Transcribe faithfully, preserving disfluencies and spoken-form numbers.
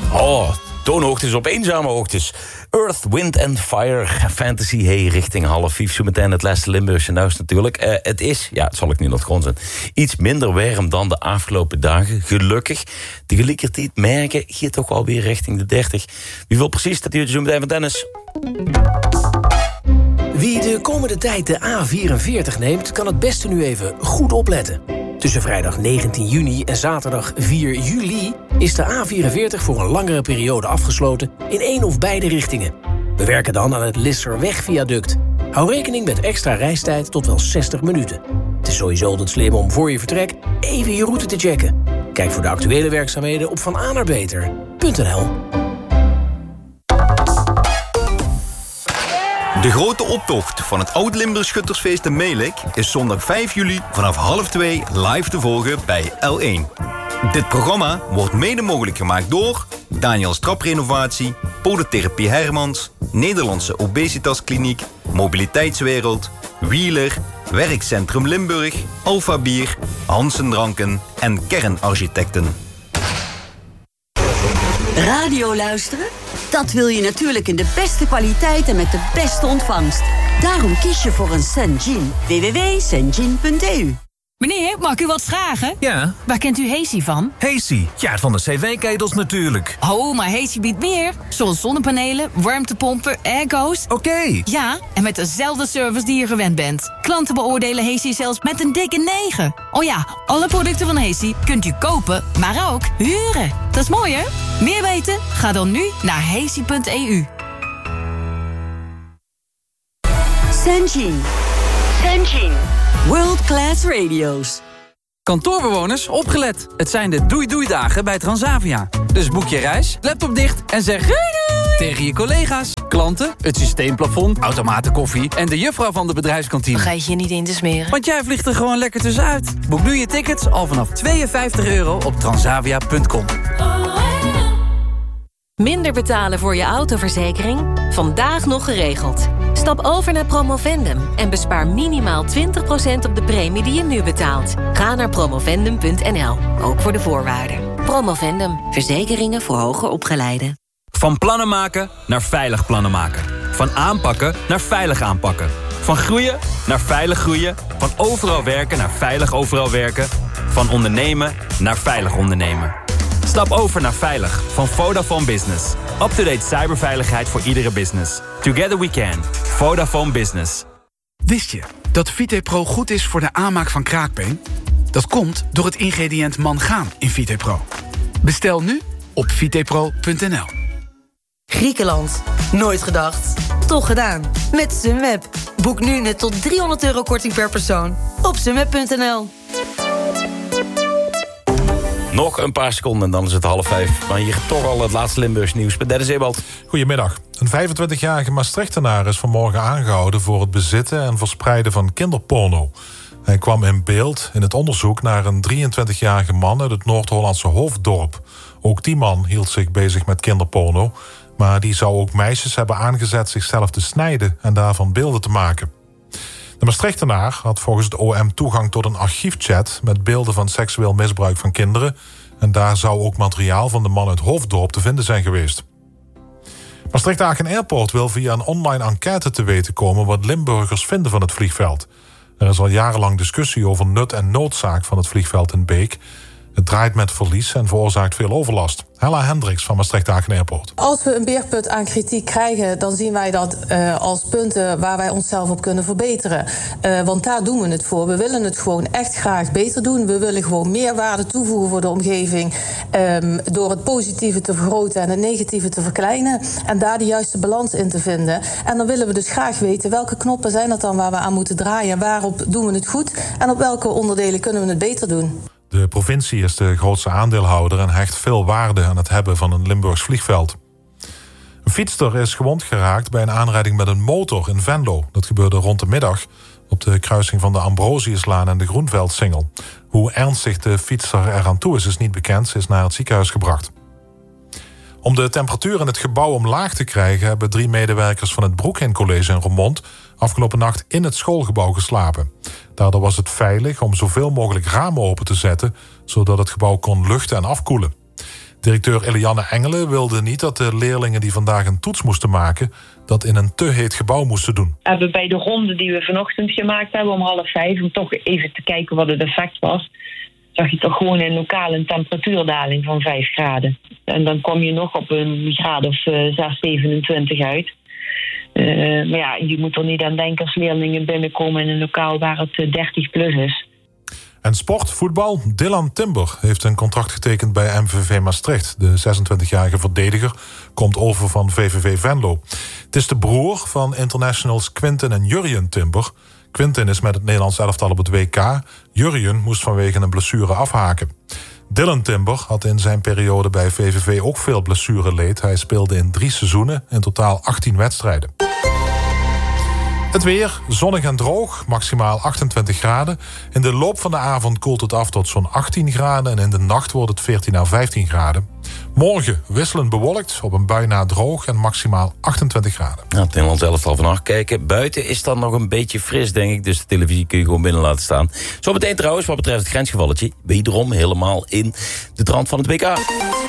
Oh, toonhoogtes op eenzame hoogtes. Earth, Wind and Fire, Fantasy, hey, richting half vijf. Zo meteen het laatste Limburgse nieuws natuurlijk. Uh, het is, ja, het zal ik niet op grond zijn, iets minder warm dan de afgelopen dagen. Gelukkig. Tegelijkertijd merken, gaat toch alweer richting de dertig. Wie wil precies, dat uurtje zo meteen van Dennis. Wie de komende tijd de A vierenveertig neemt, kan het beste nu even goed opletten. Tussen vrijdag negentien juni en zaterdag vier juli is de A vierenveertig voor een langere periode afgesloten in één of beide richtingen. We werken dan aan het Lisserweg-viaduct. Hou rekening met extra reistijd tot wel zestig minuten. Het is sowieso altijd slim om voor je vertrek even je route te checken. Kijk voor de actuele werkzaamheden op van a naar beter punt n l. De grote optocht van het Oud-Limburg Schuttersfeest in Melick is zondag vijf juli vanaf half twee live te volgen bij L één. Dit programma wordt mede mogelijk gemaakt door Daniels Traprenovatie, Podotherapie Hermans, Nederlandse Obesitaskliniek, Mobiliteitswereld, Wheeler, Werkcentrum Limburg, Alpha Bier, Hansen Dranken en Kernarchitecten. Radio luisteren? Dat wil je natuurlijk in de beste kwaliteit en met de beste ontvangst. Daarom kies je voor een Senjin. w w w punt senjin punt e u. Meneer, mag ik u wat vragen? Ja? Waar kent u Hesi van? Hesi? Ja, van de cv-ketels natuurlijk. Oh, maar Hesi biedt meer. Zoals zonnepanelen, warmtepompen, airco's. Oké. Okay. Ja, en met dezelfde service die je gewend bent. Klanten beoordelen Hesi zelfs met een dikke negen. Oh ja, alle producten van Hesi kunt u kopen, maar ook huren. Dat is mooi, hè? Meer weten? Ga dan nu naar hesi punt e u. Senjin. Senjin. World Class Radio's. Kantoorbewoners, opgelet. Het zijn de doei-doei-dagen bij Transavia. Dus boek je reis, laptop dicht en zeg doei doei tegen je collega's, klanten, het systeemplafond, automatenkoffie en de juffrouw van de bedrijfskantine. Vergeet je niet in te smeren. Want jij vliegt er gewoon lekker tussenuit. Boek nu je tickets al vanaf tweeënvijftig euro op transavia punt com. Minder betalen voor je autoverzekering? Vandaag nog geregeld. Stap over naar Promovendum en bespaar minimaal twintig procent op de premie die je nu betaalt. Ga naar promovendum punt n l, ook voor de voorwaarden. Promovendum, verzekeringen voor hoger opgeleiden. Van plannen maken naar veilig plannen maken. Van aanpakken naar veilig aanpakken. Van groeien naar veilig groeien. Van overal werken naar veilig overal werken. Van ondernemen naar veilig ondernemen. Stap over naar Veilig van Vodafone Business. Up-to-date cyberveiligheid voor iedere business. Together we can. Vodafone Business. Wist je dat VitePro goed is voor de aanmaak van kraakbeen? Dat komt door het ingrediënt mangaan in VitePro. Bestel nu op vitepro punt n l. Griekenland. Nooit gedacht. Toch gedaan. Met Sunweb. Boek nu net tot driehonderd euro korting per persoon. Op sunweb punt n l. Nog een paar seconden en dan is het half vijf. Maar hier toch al het laatste Limburgs nieuws bij Dennis Ebald. Goedemiddag. Een vijfentwintigjarige Maastrichtenaar is vanmorgen aangehouden voor het bezitten en verspreiden van kinderporno. Hij kwam in beeld in het onderzoek naar een drieëntwintigjarige man uit het Noord-Hollandse Hoofddorp. Ook die man hield zich bezig met kinderporno, maar die zou ook meisjes hebben aangezet zichzelf te snijden en daarvan beelden te maken. De Maastrichtenaar had volgens het O M toegang tot een archiefchat met beelden van seksueel misbruik van kinderen. En daar zou ook materiaal van de man uit Hoofddorp te vinden zijn geweest. Maastricht-Aken Airport wil via een online enquête te weten komen wat Limburgers vinden van het vliegveld. Er is al jarenlang discussie over nut en noodzaak van het vliegveld in Beek. Het draait met verlies en veroorzaakt veel overlast. Hella Hendricks van Maastricht-Aken Airport. Als we een beerput aan kritiek krijgen, dan zien wij dat uh, als punten waar wij onszelf op kunnen verbeteren. Uh, want daar doen we het voor. We willen het gewoon echt graag beter doen. We willen gewoon meer waarde toevoegen voor de omgeving. Um, door het positieve te vergroten en het negatieve te verkleinen. En daar de juiste balans in te vinden. En dan willen we dus graag weten welke knoppen zijn dat dan waar we aan moeten draaien. Waarop doen we het goed en op welke onderdelen kunnen we het beter doen. De provincie is de grootste aandeelhouder en hecht veel waarde aan het hebben van een Limburgs vliegveld. Een fietster is gewond geraakt bij een aanrijding met een motor in Venlo. Dat gebeurde rond de middag op de kruising van de Ambrosiuslaan en de Groenveldsingel. Hoe ernstig de fietser eraan toe is, is niet bekend. Ze is naar het ziekenhuis gebracht. Om de temperatuur in het gebouw omlaag te krijgen hebben drie medewerkers van het Broekhin College in Roermond afgelopen nacht in het schoolgebouw geslapen. Daardoor was het veilig om zoveel mogelijk ramen open te zetten, zodat het gebouw kon luchten en afkoelen. Directeur Eliane Engelen wilde niet dat de leerlingen die vandaag een toets moesten maken dat in een te heet gebouw moesten doen. We hebben bij de ronde die we vanochtend gemaakt hebben om half vijf, om toch even te kijken wat het effect was, zag je toch gewoon in lokaal een temperatuurdaling van vijf graden. En dan kom je nog op een graad of uh, zes, zevenentwintig uit. Uh, maar ja, je moet er niet aan denken als leerlingen binnenkomen in een lokaal waar het dertig plus is. En sport, voetbal. Dylan Timber heeft een contract getekend bij M V V Maastricht. De zesentwintigjarige verdediger komt over van V V V Venlo. Het is de broer van internationals Quinten en Jurjen Timber. Quinten is met het Nederlands elftal op het W K. Jurjen moest vanwege een blessure afhaken. Dylan Timber had in zijn periode bij V V V ook veel blessureleed. Hij speelde in drie seizoenen, in totaal achttien wedstrijden. Het weer, zonnig en droog, maximaal achtentwintig graden. In de loop van de avond koelt het af tot zo'n achttien graden... en in de nacht wordt het veertien à vijftien graden. Morgen wisselend bewolkt, op een bui na droog en maximaal achtentwintig graden. Nou, het Nederlands elftal vannacht kijken. Buiten is dan nog een beetje fris, denk ik. Dus de televisie kun je gewoon binnen laten staan. Zometeen trouwens, wat betreft het grensgevalletje, wederom helemaal in de trant van het W K.